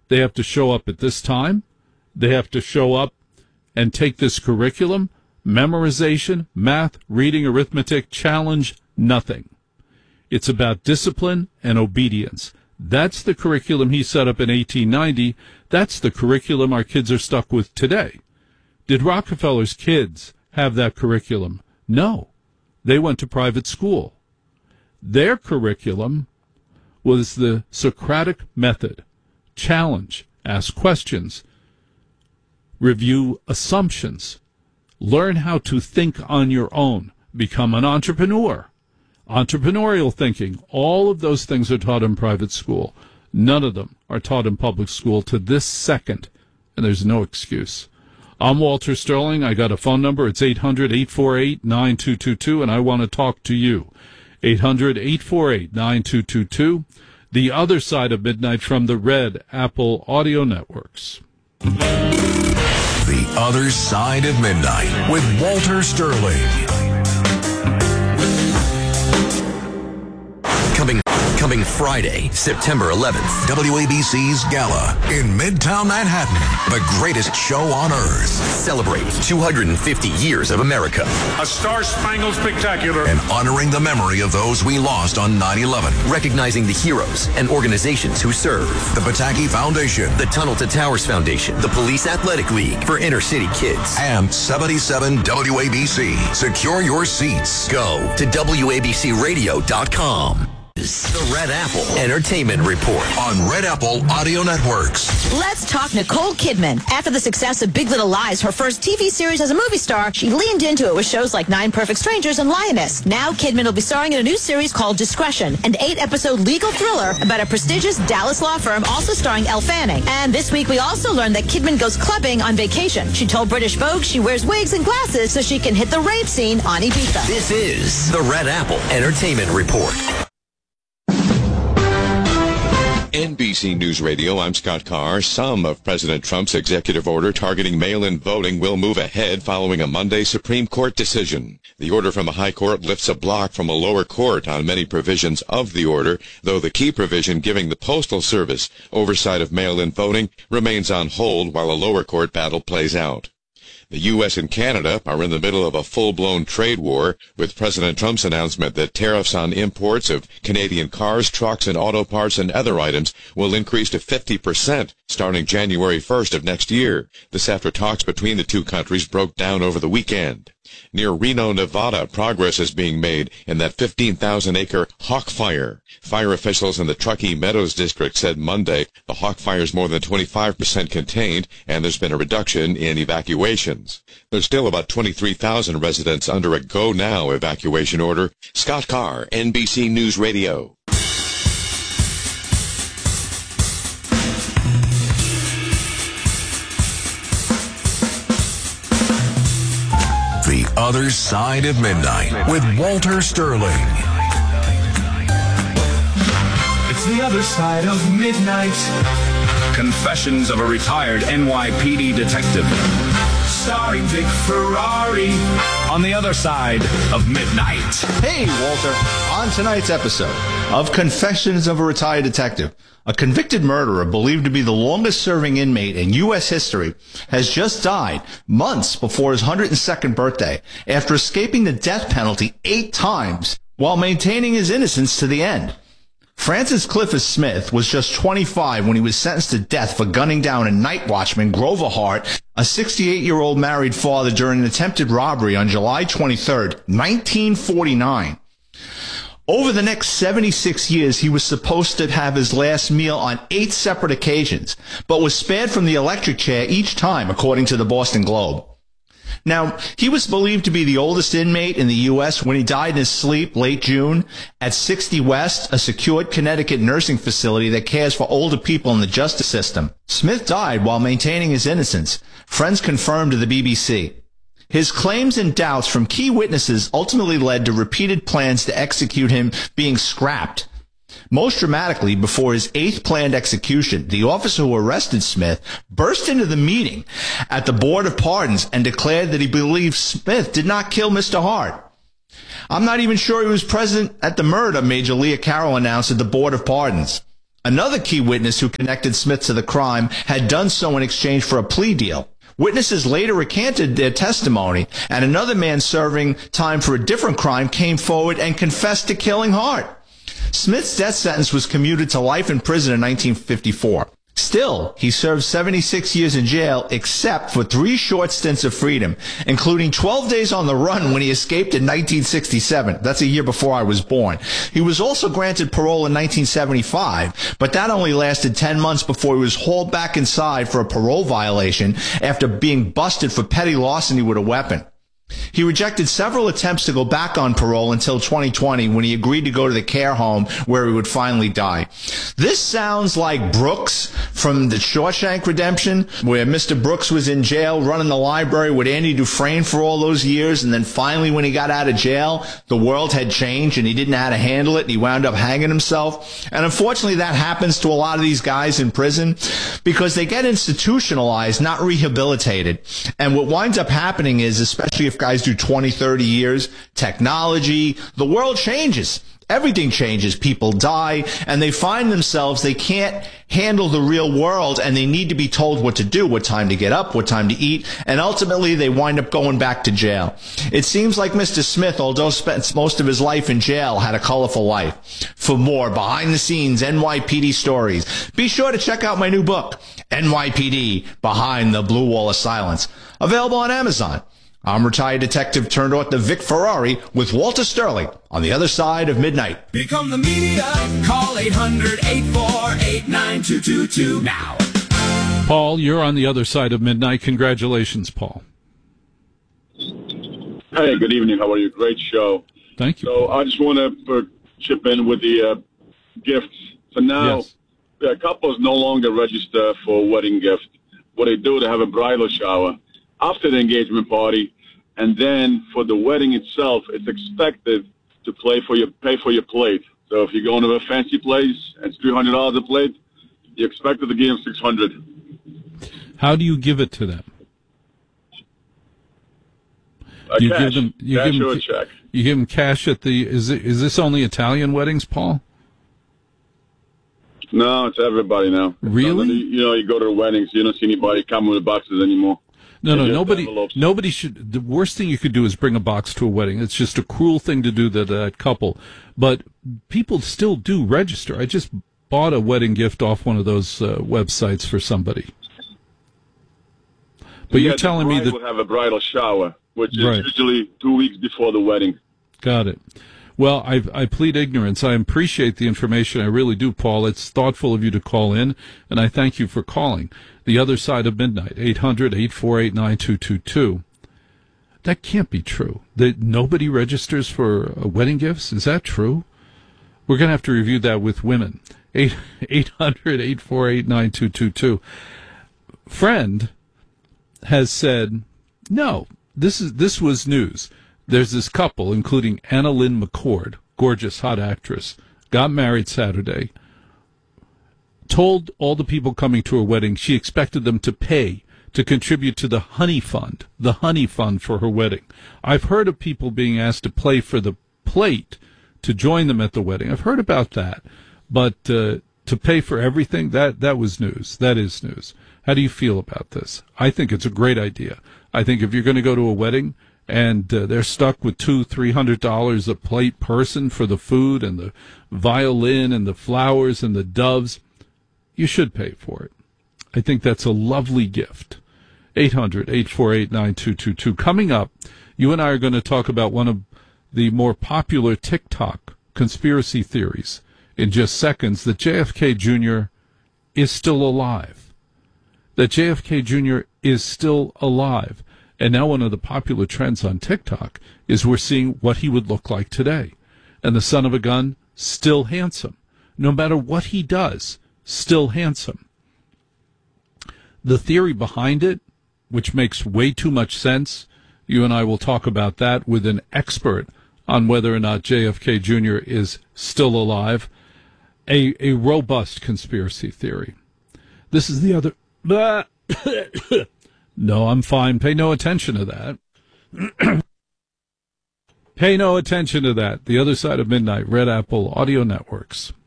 They have to show up at this time. They have to show up and take this curriculum. Memorization, math, reading, arithmetic, challenge, nothing. It's about discipline and obedience. That's the curriculum he set up in 1890. That's the curriculum our kids are stuck with today. Did Rockefeller's kids have that curriculum? No. They went to private school. Their curriculum was the Socratic method. Challenge, ask questions, review assumptions, learn how to think on your own, become an entrepreneur. Entrepreneurial thinking, all of those things are taught in private school. None of them are taught in public school to this second, and there's no excuse. I'm Walter Sterling. I got a phone number. It's 800-848-9222, and I want to talk to you. 800-848-9222. The Other Side of Midnight from the Red Apple Audio Networks. The Other Side of Midnight with Walter Sterling. Coming Friday, September 11th, WABC's Gala in Midtown Manhattan. The greatest show on earth. Celebrate 250 years of America. A Star-Spangled Spectacular. And honoring the memory of those we lost on 9/11. Recognizing the heroes and organizations who serve. The Pataki Foundation. The Tunnel to Towers Foundation. The Police Athletic League for inner city kids. And 77 WABC. Secure your seats. Go to WABCRadio.com. The Red Apple Entertainment Report on Red Apple Audio Networks. Let's talk Nicole Kidman. After the success of Big Little Lies, her first TV series as a movie star, she leaned into it with shows like 9 Perfect Strangers and Lioness. Now Kidman will be starring in a new series called Discretion, an 8-episode legal thriller about a prestigious Dallas law firm, also starring Elle Fanning. And this week we also learned that Kidman goes clubbing on vacation. She told British Vogue she wears wigs and glasses so she can hit the rave scene on Ibiza. This is the Red Apple Entertainment Report. NBC News Radio, I'm Scott Carr. Some of President Trump's executive order targeting mail-in voting will move ahead following a Monday Supreme Court decision. The order from a high court lifts a block from a lower court on many provisions of the order, though the key provision giving the Postal Service oversight of mail-in voting remains on hold while a lower court battle plays out. The U.S. and Canada are in the middle of a full-blown trade war, with President Trump's announcement that tariffs on imports of Canadian cars, trucks, and auto parts and other items will increase to 50% starting January 1st of next year. This after talks between the two countries broke down over the weekend. Near Reno, Nevada, progress is being made in that 15,000-acre Hawk Fire. Fire officials in the Truckee Meadows district said Monday the Hawk Fire is more than 25% contained, and there's been a reduction in evacuations. There's still about 23,000 residents under a go-now evacuation order. Scott Carr, NBC News Radio. The Other Side of Midnight with Walter Sterling. It's the other side of midnight. Confessions of a retired NYPD detective. Starring Vic Ferrari on the other side of midnight. Hey, Walter. On tonight's episode of Confessions of a Retired Detective, a convicted murderer believed to be the longest-serving inmate in U.S. history has just died months before his 102nd birthday after escaping the death penalty 8 times while maintaining his innocence to the end. Francis Clifford Smith was just 25 when he was sentenced to death for gunning down a night watchman, Grover Hart, a 68-year-old married father, during an attempted robbery on July 23, 1949. Over the next 76 years, he was supposed to have his last meal on 8 separate occasions, but was spared from the electric chair each time, according to the Boston Globe. Now, he was believed to be the oldest inmate in the U.S. when he died in his sleep late June at 60 West, a secured Connecticut nursing facility that cares for older people in the justice system. Smith died while maintaining his innocence, friends confirmed to the BBC. His claims and doubts from key witnesses ultimately led to repeated plans to execute him being scrapped. Most dramatically, before his 8th planned execution, the officer who arrested Smith burst into the meeting at the Board of Pardons and declared that he believed Smith did not kill Mr. Hart. "I'm not even sure he was present at the murder," Major Leah Carroll announced at the Board of Pardons. Another key witness who connected Smith to the crime had done so in exchange for a plea deal. Witnesses later recanted their testimony, and another man serving time for a different crime came forward and confessed to killing Hart. Smith's death sentence was commuted to life in prison in 1954. Still, he served 76 years in jail, except for 3 short stints of freedom, including 12 days on the run when he escaped in 1967. That's a year before I was born. He was also granted parole in 1975, but that only lasted 10 months before he was hauled back inside for a parole violation after being busted for petty larceny with a weapon. He rejected several attempts to go back on parole until 2020 when he agreed to go to the care home where he would finally die. This sounds like Brooks from the Shawshank Redemption, where Mr. Brooks was in jail running the library with Andy Dufresne for all those years, and then finally when he got out of jail, the world had changed and he didn't know how to handle it and he wound up hanging himself. And unfortunately that happens to a lot of these guys in prison because they get institutionalized, not rehabilitated. And what winds up happening is, especially if guys do 20, 30 years, technology, the world changes. Everything changes. People die, and they find themselves, they can't handle the real world, and they need to be told what to do, what time to get up, what time to eat, and ultimately they wind up going back to jail. It seems like Mr. Smith, although spent most of his life in jail, had a colorful life. For more behind-the-scenes NYPD stories, be sure to check out my new book, NYPD Behind the Blue Wall of Silence, available on Amazon. I'm retired detective turned author Vic Ferrari with Walter Sterling on the other side of midnight. Become the media. Call 800-848-9222 now. Paul, you're on the other side of midnight. Congratulations, Paul. Hey, good evening. How are you? Great show. Thank you. So I just want to chip in with the gifts. So now couples no longer register for a wedding gift. What they do, they have a bridal shower after the engagement party, and then for the wedding itself, it's expected to pay for your plate. So if you're going to a fancy place, it's $300 a plate. You're expected to give them $600. How do you give it to them? Cash. Cash or a check. You give them cash at the. Is this only Italian weddings, Paul? No, it's everybody now. Really? You go to the weddings, you don't see anybody coming with boxes anymore. No, nobody should. The worst thing you could do is bring a box to a wedding. It's just a cruel thing to do to that couple. But people still do register. I just bought a wedding gift off one of those websites for somebody. But you're telling me that will have a bridal shower, which is usually 2 weeks before the wedding. Got it. Well, I plead ignorance. I appreciate the information. I really do, Paul. It's thoughtful of you to call in, and I thank you for calling. The other side of midnight, 800-848-9222. That can't be true. That nobody registers for wedding gifts? Is that true? We're going to have to review that with women. 800-848-9222. Friend has said, no, this was news. There's this couple, including Anna Lynn McCord, gorgeous, hot actress, got married Saturday, told all the people coming to her wedding she expected them to pay to contribute to the honey fund for her wedding. I've heard of people being asked to pay for the plate to join them at the wedding. I've heard about that. But to pay for everything, that was news. That is news. How do you feel about this? I think it's a great idea. I think if you're going to go to a wedding, and they're stuck with $200-300 a plate person for the food and the violin and the flowers and the doves, you should pay for it. I think that's a lovely gift. 800-848-9222. Coming up, you and I are going to talk about one of the more popular TikTok conspiracy theories in just seconds, that JFK Jr. is still alive. That JFK Jr. is still alive. And now one of the popular trends on TikTok is we're seeing what he would look like today. And the son of a gun, still handsome. No matter what he does, still handsome. The theory behind it, which makes way too much sense, you and I will talk about that with an expert on whether or not JFK Jr. is still alive. A robust conspiracy theory. This is the other... No, I'm fine. Pay no attention to that. Pay no attention to that. The other side of midnight, Red Apple Audio Networks.